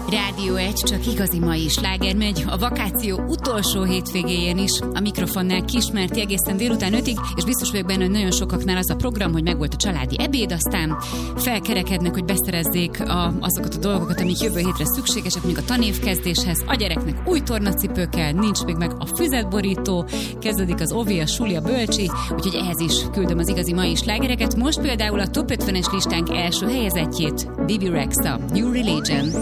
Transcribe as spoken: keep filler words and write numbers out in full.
Rádió egy, csak igazi mai sláger megy a vakáció utolsó hétvégéjén is. A mikrofonnál Kismerti egészen délután ötig, és biztos vagyok benne, hogy nagyon sokaknál az a program, hogy megvolt a családi ebéd, aztán felkerekednek, hogy beszerezzék a, azokat a dolgokat, amik jövő hétre szükségesek, még a tanévkezdéshez. A gyereknek új tornacipő kell, nincs még meg a füzetborító, kezdődik az ovi, a suli, a bölcsi, úgyhogy ehhez is küldöm az igazi mai slágereket. Most például a top ötvenes listánk első helyezettjét, Bibi Rexa, New Religion.